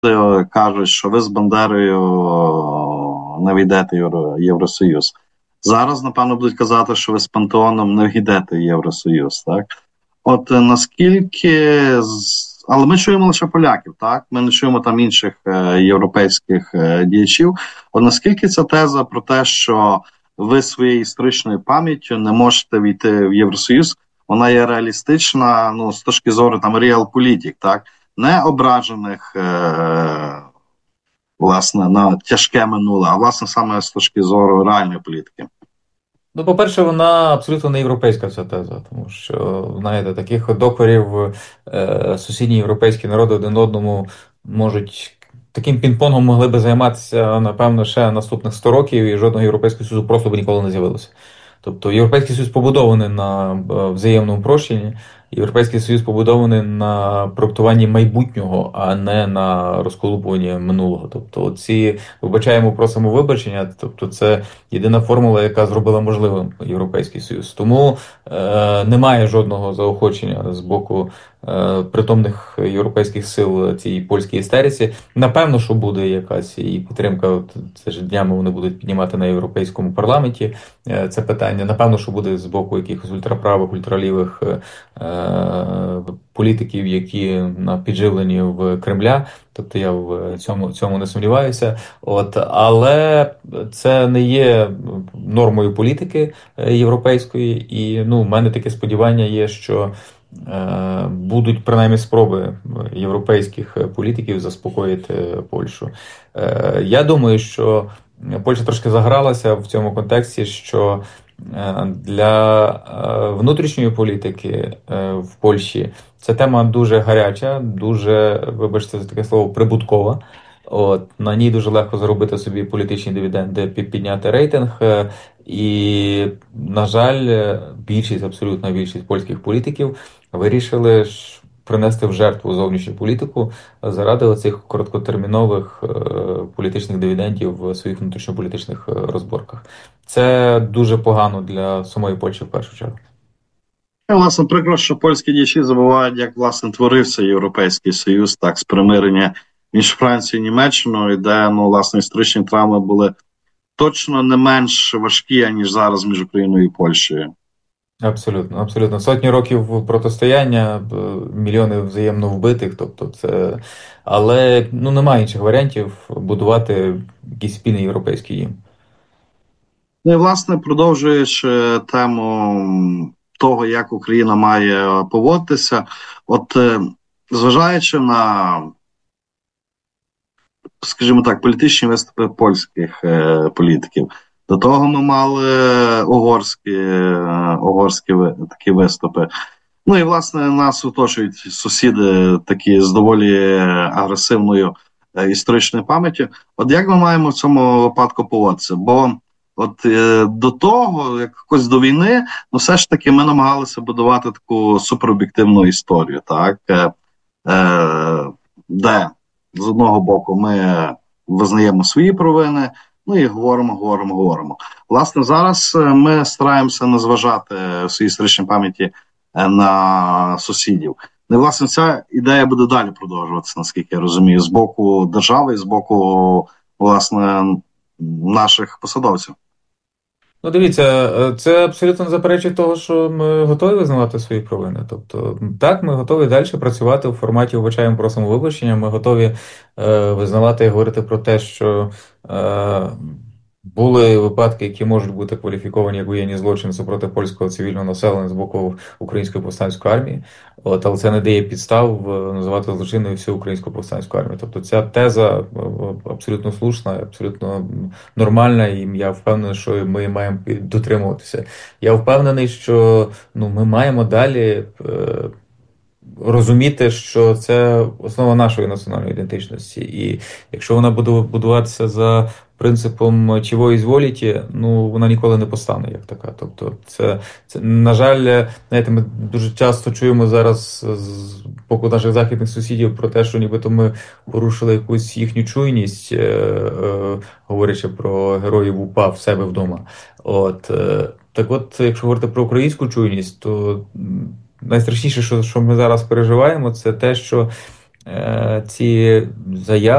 кажуть, що ви з Бандерою не війдете в Євросоюз. Зараз, напевно, будуть казати, що ви з Пантеоном не війдете в Євросоюз, так? От наскільки але ми чуємо лише поляків, так? Ми не чуємо там інших європейських діячів. От наскільки ця теза про те, що ви своєю історичною пам'яттю не можете війти в Євросоюз, вона є реалістична, ну, з точки зору там реал-політик, так? Не ображених, власне, на тяжке минуле, а власне саме з точки зору реальної політики. Ну, по-перше, вона абсолютно не європейська ця теза, тому що, знаєте, таких докорів сусідні європейські народи один одному можуть таким пінг-понгом могли би займатися, напевно, ще наступних 100 років, і жодного європейського союзу просто б ніколи не з'явилося. Тобто Європейський Союз побудований на взаємному прощенні, Європейський Союз побудований на проектуванні майбутнього, а не на розколупуванні минулого. Тобто ці вибачаємо, просимо вибачення, тобто це єдина формула, яка зробила можливим Європейський Союз. Тому немає жодного заохочення з боку притомних європейських сил цій польській істериці. Напевно, що буде якась і підтримка. От, це ж днями вони будуть піднімати на європейському парламенті це питання. Напевно, що буде з боку якихось ультраправих, ультралівих політиків, які на підживлені в Кремля. Тобто я в цьому не сумніваюся. От, але це не є нормою політики європейської, і ну, в мене таке сподівання є, що будуть принаймні спроби європейських політиків заспокоїти Польщу. Я думаю, що Польща трошки загралася в цьому контексті, що для внутрішньої політики в Польщі ця тема дуже гаряча, дуже, вибачте за таке слово, прибуткова. От, на ній дуже легко заробити собі політичні дивіденди, підняти рейтинг. І, на жаль, абсолютна більшість польських політиків вирішили принести в жертву зовнішню політику заради оцих короткотермінових політичних дивідендів в своїх внутрішньополітичних розборках. Це дуже погано для самої Польщі в першу чергу. Власне, прикро, що польські діячі забувають, як власне творився Європейський Союз, так, з примирення між Францією і Німеччиною, де ну, власне історичні травми були точно не менш важкі, ніж зараз між Україною і Польщею. Абсолютно, абсолютно. Сотні років протистояння, мільйони взаємно вбитих, тобто це. Але ну, немає інших варіантів будувати якийсь спільний європейський дім. Ну і власне, продовжуючи тему того, як Україна має поводитися, от зважаючи на, скажімо так, політичні виступи польських політиків, до того ми мали угорські такі виступи. Ну і власне нас оточують сусіди такі з доволі агресивною історичною пам'яттю. От як ми маємо в цьому випадку поводитися? Бо от до того, якось до війни, ну все ж таки ми намагалися будувати таку супероб'єктивну історію, так? Де з одного боку ми визнаємо свої провини, ну і говоримо. Власне, зараз ми стараємося не зважати в своїй історичній пам'яті на сусідів. Ну, і, власне, ця ідея буде далі продовжуватися, наскільки я розумію, з боку держави і з боку, власне, наших посадовців. Ну, дивіться, це абсолютно не заперечує того, що ми готові визнавати свої провини. Тобто, так, ми готові далі працювати у форматі «вибачаємо, просимо вибачення». Ми готові визнавати і говорити про те, що були випадки, які можуть бути кваліфіковані як воєнні злочини супроти польського цивільного населення з боку Української повстанської армії. От, але це не дає підстав називати злочинною всю Українську повстанську армію. Тобто ця теза абсолютно слушна, абсолютно нормальна, і я впевнений, що ми маємо дотримуватися. Я впевнений, що ну, ми маємо далі розуміти, що це основа нашої національної ідентичності. І якщо вона буде будуватися за принципом «чого ізволіті», ну вона ніколи не постане як така. Тобто, це на жаль, знаєте, ми дуже часто чуємо зараз з боку наших західних сусідів про те, що нібито ми порушили якусь їхню чуйність, говорячи про героїв УПА в себе вдома. Так от, якщо говорити про українську чуйність, то найстрашніше, що ми зараз переживаємо, це те, що ці заяви.